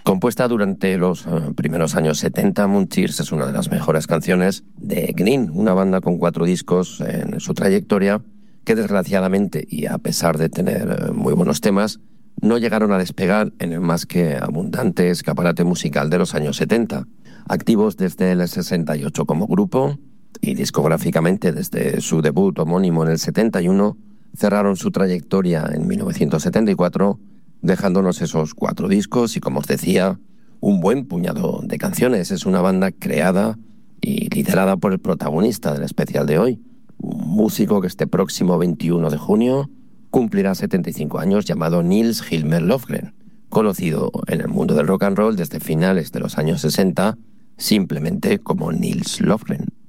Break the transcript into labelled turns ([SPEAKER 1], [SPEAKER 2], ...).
[SPEAKER 1] Compuesta durante los primeros años 70, Moon Tears es una de las mejores canciones de Green, una banda con 4 discos en su trayectoria que desgraciadamente, y a pesar de tener muy buenos temas, no llegaron a despegar en el más que abundante escaparate musical de los años 70. Activos desde el 68 como grupo y discográficamente desde su debut homónimo en el 71, cerraron su trayectoria en 1974, dejándonos esos 4 discos y, como os decía, un buen puñado de canciones. Es una banda creada y liderada por el protagonista del especial de hoy, un músico que este próximo 21 de junio cumplirá 75 años, llamado Nils Hilmer Lofgren, conocido en el mundo del rock and roll desde finales de los años 60 simplemente como Nils Lofgren.